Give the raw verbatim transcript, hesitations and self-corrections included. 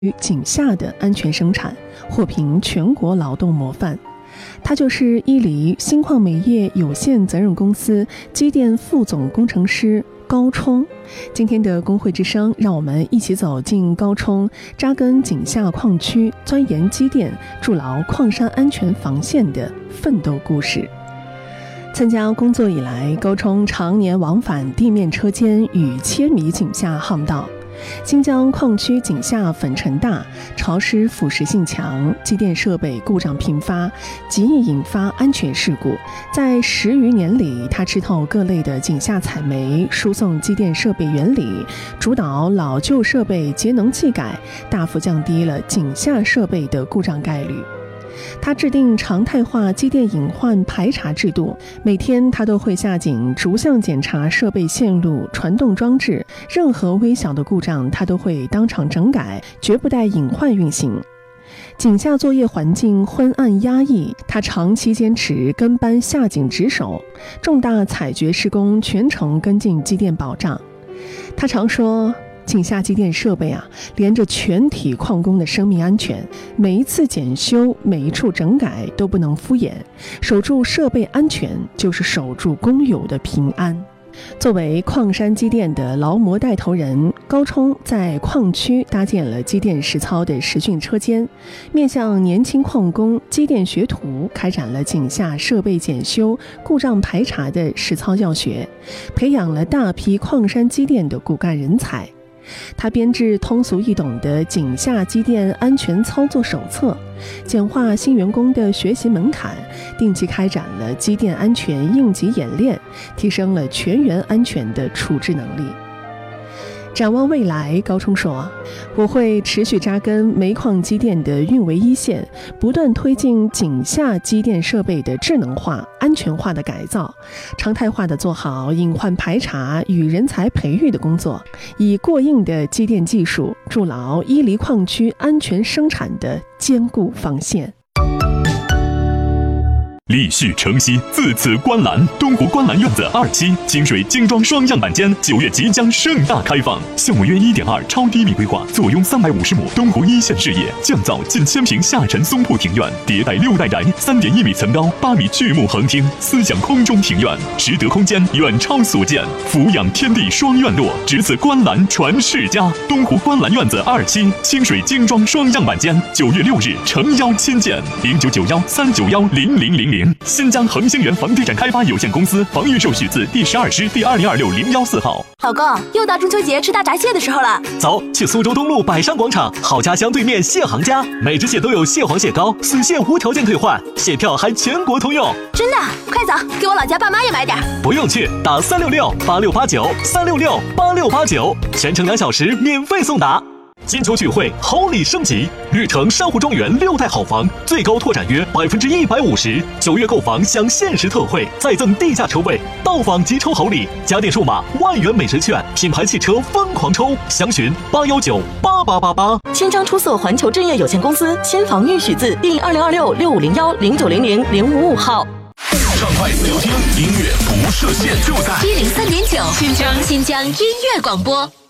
于井下的安全生产，获评全国劳动模范。他就是伊犁新矿煤业有限责任公司机电副总工程师高冲。今天的工会之声，让我们一起走进高冲扎根井下矿区、钻研机电、筑牢矿山安全防线的奋斗故事。参加工作以来，高冲常年往返地面车间与千米井下巷道。新疆矿区井下粉尘大、潮湿腐蚀性强，机电设备故障频发，极易引发安全事故。在十余年里，他吃透各类的井下采煤、输送机电设备原理，主导老旧设备节能技改，大幅降低了井下设备的故障概率。他制定常态化机电隐患排查制度，每天他都会下井逐项检查设备线路、传动装置，任何微小的故障他都会当场整改，绝不带隐患运行。井下作业环境昏暗压抑，他长期坚持跟班下井值守，重大采掘施工全程跟进机电保障。他常说，井下机电设备啊，连着全体矿工的生命安全，每一次检修、每一处整改都不能敷衍，守住设备安全就是守住工友的平安。作为矿山机电的劳模带头人，高冲在矿区搭建了机电实操的实训车间，面向年轻矿工、机电学徒开展了井下设备检修、故障排查的实操教学，培养了大批矿山机电的骨干人才。他编制通俗易懂的井下机电安全操作手册，简化新员工的学习门槛，定期开展了机电安全应急演练，提升了全员安全的处置能力。展望未来，高冲说，我会持续扎根煤矿机电的运维一线，不断推进井下机电设备的智能化、安全化的改造，常态化的做好隐患排查与人才培育的工作，以过硬的机电技术筑牢伊犁矿区安全生产的坚固防线。 立续承袭，自此观澜。东湖观澜院子二期清水精装双样板间九月即将盛大开放，项目约一点二超低密规划，坐拥三百五十亩东湖一线视野，降噪近千平下沉松铺庭院，迭代六代宅，三点一米层高，八米巨木横厅，思想空中庭院，实得空间远超所见，俯仰天地双院落，只此观澜传世家。东湖观澜院子二期清水精装双样板间，九月六日诚邀亲见，零九九幺三九幺零零零零。新疆恒星源房地产开发有限公司房预授许字第十二师第二零二六零幺四号。 老公，又到中秋节吃大闸蟹的时候了， 走，去苏州东路百山广场好家乡对面蟹行家，每只蟹都有蟹黄蟹膏，死蟹无条件退换，蟹票还全国通用。 真的？快走，给我老家爸妈也买点。 不用去，打三六六八六八九三六六八六八九，全程两小时免费送达。金秋聚会，好礼升级！绿城珊瑚庄园六代好房，最高拓展约百分之一百五十。九月购房享限时特惠，再赠地价车位，到访即抽好礼，家电数码万元美食券，品牌汽车疯狂抽，详询八幺九八八八八。 千张出色环球置业有限公司新房预许字第二零二六六五零幺零九零零零五五号。 上快自由听，音乐不设限，就在一零三点九，新疆新疆音乐广播。